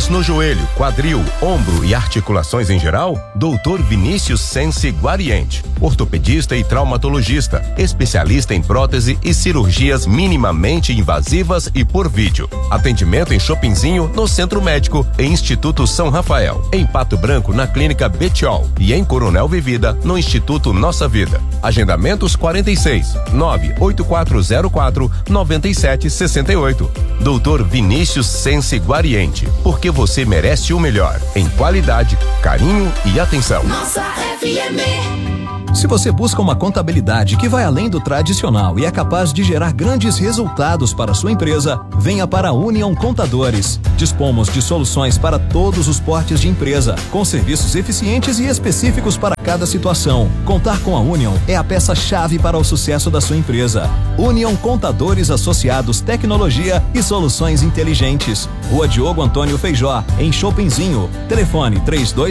Dores no joelho, quadril, ombro e articulações em geral? Dr. Vinícius Sense Guariente. Ortopedista e traumatologista, especialista em prótese e cirurgias minimamente invasivas e por vídeo. Atendimento em Chopinzinho, no Centro Médico e Instituto São Rafael. Em Pato Branco, na Clínica Betiol. E em Coronel Vivida, no Instituto Nossa Vida. Agendamentos 46 98404 9768. Dr. Vinícius Sense Guariente. Porque você merece o melhor. Em qualidade, carinho e atenção. Nossa FM. Se você busca uma contabilidade que vai além do tradicional e é capaz de gerar grandes resultados para a sua empresa, venha para a Union Contadores. Dispomos de soluções para todos os portes de empresa, com serviços eficientes e específicos para cada situação. Contar com a Union é a peça-chave para o sucesso da sua empresa. Union Contadores Associados, Tecnologia e Soluções Inteligentes. Rua Diogo Antônio Feijó, em Chopinzinho. Telefone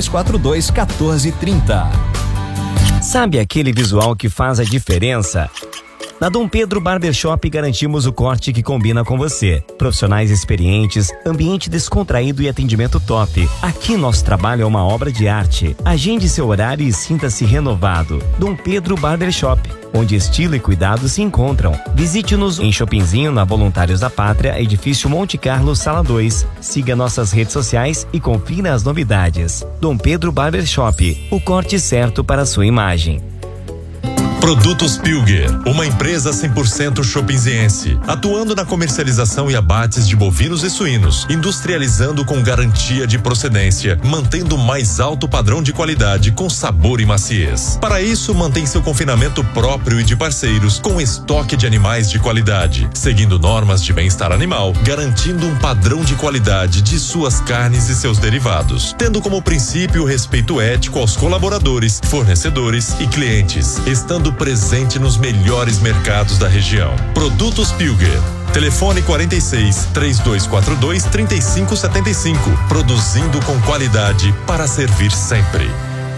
3242-1430. Sabe aquele visual que faz a diferença? Na Dom Pedro Barbershop garantimos o corte que combina com você. Profissionais experientes, ambiente descontraído e atendimento top. Aqui nosso trabalho é uma obra de arte. Agende seu horário e sinta-se renovado. Dom Pedro Barbershop, onde estilo e cuidado se encontram. Visite-nos em Chopinzinho, na Voluntários da Pátria, edifício Monte Carlo, sala 2. Siga nossas redes sociais e confira as novidades. Dom Pedro Barbershop, o corte certo para a sua imagem. Produtos Pilger, uma empresa 100% chopinziense, atuando na comercialização e abates de bovinos e suínos, industrializando com garantia de procedência, mantendo o mais alto padrão de qualidade com sabor e maciez. Para isso, mantém seu confinamento próprio e de parceiros, com estoque de animais de qualidade, seguindo normas de bem-estar animal, garantindo um padrão de qualidade de suas carnes e seus derivados, tendo como princípio o respeito ético aos colaboradores, fornecedores e clientes, estando presente nos melhores mercados da região. Produtos Pilger. Telefone 46 3242 3575. Produzindo com qualidade para servir sempre.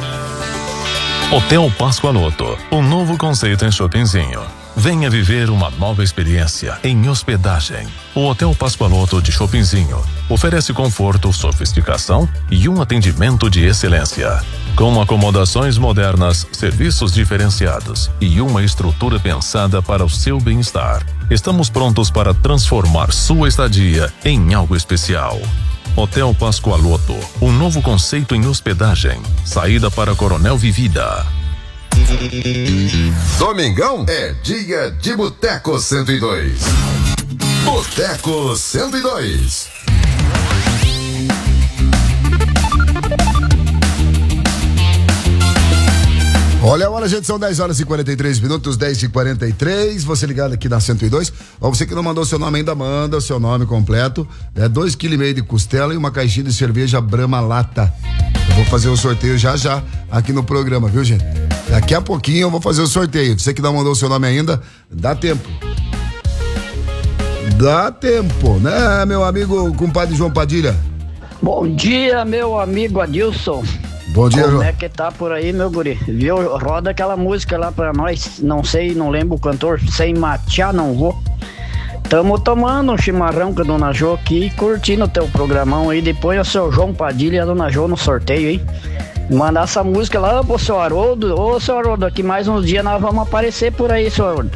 Hotel Pascoaloto, um novo conceito em Chopinzinho. Venha viver uma nova experiência em hospedagem. O Hotel Pascoaloto de Chopinzinho oferece conforto, sofisticação e um atendimento de excelência. Com acomodações modernas, serviços diferenciados e uma estrutura pensada para o seu bem-estar. Estamos prontos para transformar sua estadia em algo especial. Hotel Pascoaloto, um novo conceito em hospedagem. Saída para Coronel Vivida. Domingão é dia de Boteco 102. Boteco 102. Olha a hora, gente, são 10 horas e 43 minutos, 10h43. Você ligado aqui na 102. Ó, você que não mandou seu nome ainda, manda o seu nome completo. 2,5 kg de costela e uma caixinha de cerveja Brahma Lata. Eu vou fazer o sorteio já aqui no programa, viu, gente? Daqui a pouquinho eu vou fazer o sorteio. Você que não mandou o seu nome ainda, dá tempo. Dá tempo, né, meu amigo compadre João Padilha? Bom dia, meu amigo Adilson. Bom dia, Como João. é que tá por aí, meu guri? Viu? Roda aquela música lá pra nós. Não sei, não lembro o cantor. Sem matear não vou. Tamo tomando um chimarrão com a Dona Jo aqui e curtindo o teu programão aí. Depois o seu João Padilha e a Dona Jo no sorteio, hein? Mandar essa música lá pro seu Haroldo. Ô, seu Haroldo, aqui mais uns dias nós vamos aparecer por aí, seu Haroldo.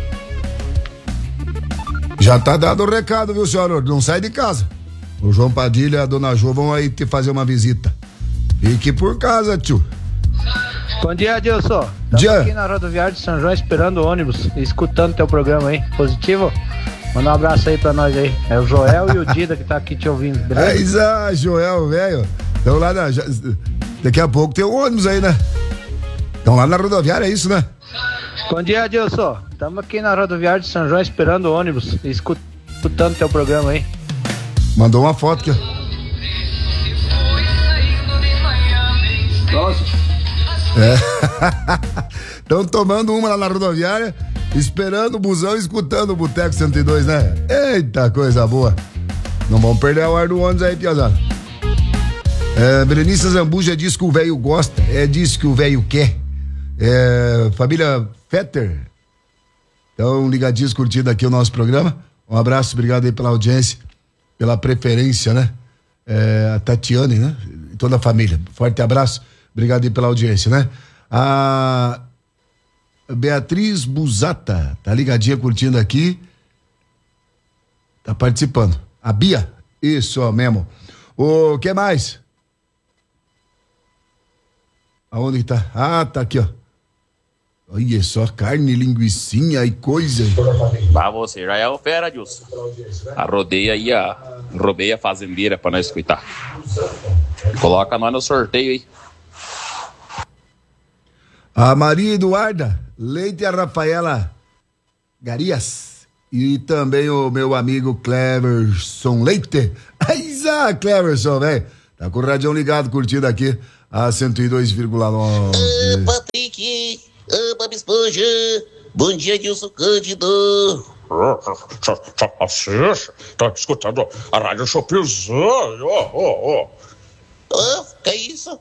Já tá dado o recado, viu, senhor Haroldo? Não sai de casa. O João Padilha e a Dona Jo vão aí te fazer uma visita. Fique por casa, tio. Bom dia, Adilson. Estamos aqui na rodoviária de São João esperando o ônibus e escutando teu programa aí. Positivo? Manda um abraço aí pra nós aí. É o Joel e o Dida que tá aqui te ouvindo, beleza? Joel, velho. Então lá daqui a pouco tem o ônibus aí, né? Então lá na rodoviária, é isso, né? Bom dia, Adilson. Estamos aqui na rodoviária de São João esperando o ônibus e escutando teu programa aí. Mandou uma foto aqui, ó. Nossa. Estão tomando uma lá na rodoviária, esperando o busão e escutando o Boteco 102, né? Eita, coisa boa. Não vamos perder o ar do ônibus aí, piazada. Berenice Zambuja diz que o velho gosta, diz que o velho quer. Família Fetter. Então, ligadinhos, curtindo aqui o nosso programa. Um abraço, obrigado aí pela audiência, pela preferência, né? a Tatiane, né? E toda a família. Forte abraço, obrigado aí pela audiência, né? A Beatriz Busata, tá ligadinha, curtindo aqui, tá participando. A Bia, isso mesmo. O que mais? Aonde que tá? Ah, tá aqui, ó. Olha só, carne, linguicinha e coisa. Pra você, já é o fera, Dilson. Roubei a fazendeira pra nós escutar. Coloca nós no sorteio aí. A Maria Eduarda Leite e a Rafaela Garias. E também o meu amigo Cleverson Leite. Aiza, Cleverson, velho. Tá com o radião ligado, curtindo aqui a 102,9. Patrick, Bob Esponja. Bom dia, Dilson Cândido. Tá escutando a Rádio Chopinzinho. Que isso?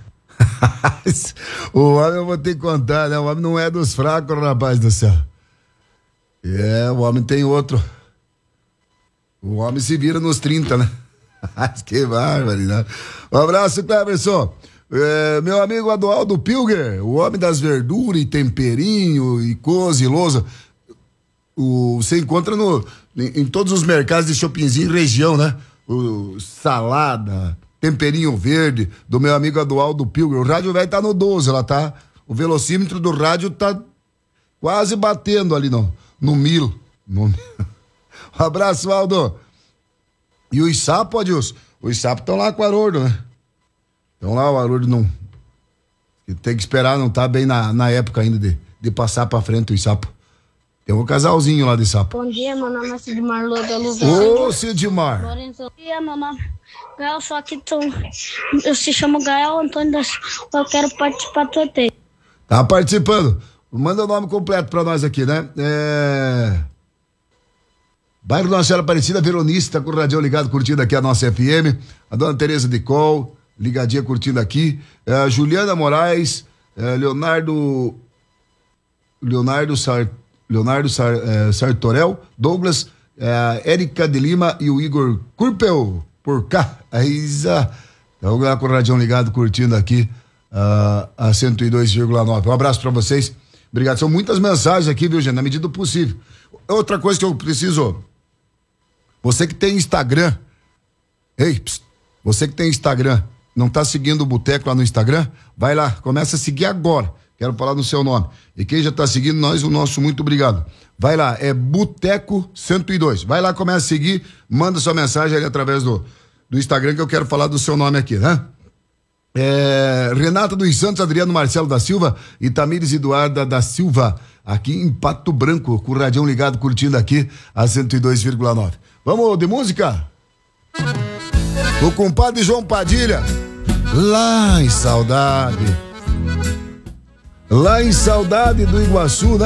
O homem eu vou ter que contar, né? O homem não é dos fracos, rapaz do céu. O homem tem outro. O homem se vira nos 30, né? Que bárbaro, né? Um abraço, Cleverson. Meu amigo Adualdo Pilger, o homem das verduras e temperinho e coisa e lousa. Você encontra em todos os mercados de Chopinzinho região, né? Salada, temperinho verde, do meu amigo Adualdo Pilger. O rádio velho tá no 12, lá tá. O velocímetro do rádio tá quase batendo ali no 1000. Um abraço, Aldo. E os sapos, Adilson? Os sapos estão lá com o Haroldo, né? Então lá o Haroldo não... Tem que esperar, não tá bem na época ainda de passar pra frente os sapos. Tem um casalzinho lá de sapo. Bom dia, meu nome é Sidmar Lula da Luz. Ô, Sidmar. Bom dia, meu nome é Gael, só que eu se chamo Gael Antônio da Silva. Eu quero participar do sorteio. Tá participando. Manda o nome completo pra nós aqui, né? Bairro Nossa Senhora Aparecida, Veronice, tá com o radinho ligado, curtindo aqui a nossa FM. A dona Tereza de Col, ligadinha, curtindo aqui. Juliana Moraes, Leonardo Sartorel, Douglas, Érica de Lima e o Igor Curpel, por cá. Vamos lá com o radinho ligado, curtindo aqui a 102,9. Um abraço pra vocês. Obrigado. São muitas mensagens aqui, viu, gente? Na medida do possível. Outra coisa que eu preciso. Você que tem Instagram. Você que tem Instagram, não tá seguindo o Boteco lá no Instagram? Vai lá, começa a seguir agora. Quero falar no seu nome. E quem já tá seguindo nós, o nosso muito obrigado. Vai lá, é Boteco 102. Vai lá, começa a seguir, manda sua mensagem ali através do Instagram que eu quero falar do seu nome aqui, né? Renata dos Santos, Adriano Marcelo da Silva e Tamires Eduarda da Silva, aqui em Pato Branco, com o radião ligado, curtindo aqui a 102,9. Vamos de música? O compadre João Padilha, lá em saudade do Iguaçu, né?